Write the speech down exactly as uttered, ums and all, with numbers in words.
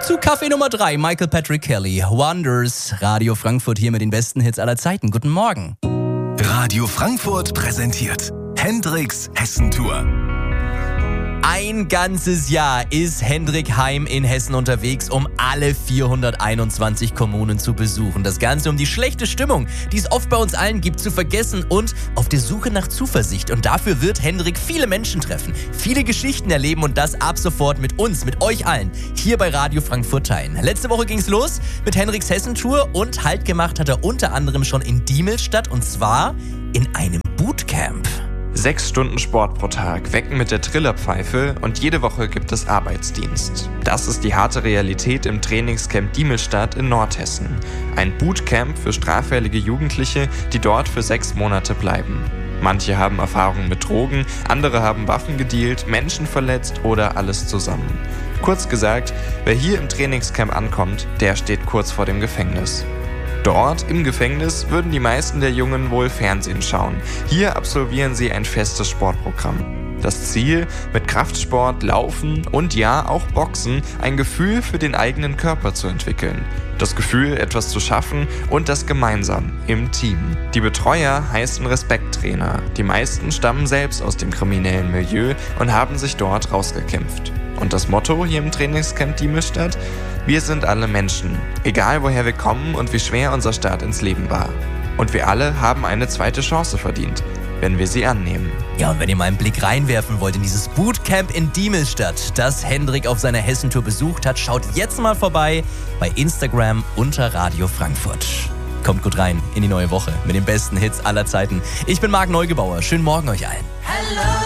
Zu Kaffee Nummer drei, Michael Patrick Kelly, Wonders. Radio Frankfurt hier mit den besten Hits aller Zeiten. Guten Morgen. Radio Frankfurt präsentiert Hendricks Hessentour. Ein ganzes Jahr ist Hendrik Heim in Hessen unterwegs, um alle vierhunderteinundzwanzig Kommunen zu besuchen. Das Ganze, um die schlechte Stimmung, die es oft bei uns allen gibt, zu vergessen und auf der Suche nach Zuversicht. Und dafür wird Hendrik viele Menschen treffen, viele Geschichten erleben und das ab sofort mit uns, mit euch allen, hier bei Radio Frankfurt teilen. Letzte Woche ging's los mit Hendriks Hessentour und Halt gemacht hat er unter anderem schon in Diemelstadt und zwar in einem Bootcamp. Sechs Stunden Sport pro Tag, wecken mit der Trillerpfeife und jede Woche gibt es Arbeitsdienst. Das ist die harte Realität im Trainingscamp Diemelstadt in Nordhessen. Ein Bootcamp für straffällige Jugendliche, die dort für sechs Monate bleiben. Manche haben Erfahrungen mit Drogen, andere haben Waffen gedealt, Menschen verletzt oder alles zusammen. Kurz gesagt, wer hier im Trainingscamp ankommt, der steht kurz vor dem Gefängnis. Dort, im Gefängnis, würden die meisten der Jungen wohl Fernsehen schauen. Hier absolvieren sie ein festes Sportprogramm. Das Ziel, mit Kraftsport, Laufen und ja, auch Boxen, ein Gefühl für den eigenen Körper zu entwickeln. Das Gefühl, etwas zu schaffen und das gemeinsam, im Team. Die Betreuer heißen Respekttrainer. Die meisten stammen selbst aus dem kriminellen Milieu und haben sich dort rausgekämpft. Und das Motto hier im Trainingscamp Diemelstadt? Wir sind alle Menschen, egal woher wir kommen und wie schwer unser Start ins Leben war. Und wir alle haben eine zweite Chance verdient, wenn wir sie annehmen. Ja, und wenn ihr mal einen Blick reinwerfen wollt in dieses Bootcamp in Diemelstadt, das Hendrik auf seiner Hessentour besucht hat, schaut jetzt mal vorbei bei Instagram unter Radio Frankfurt. Kommt gut rein in die neue Woche mit den besten Hits aller Zeiten. Ich bin Marc Neugebauer. Schönen Morgen euch allen. Hello.